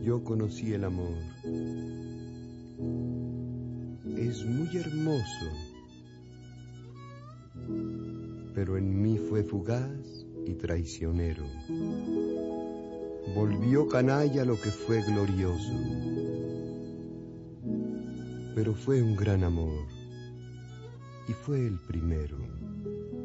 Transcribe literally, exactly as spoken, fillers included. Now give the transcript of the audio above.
yo conocí el amor. Es muy hermoso, pero en mí fue fugaz y traicionero. Volvió canalla lo que fue glorioso, pero fue un gran amor y fue el primero.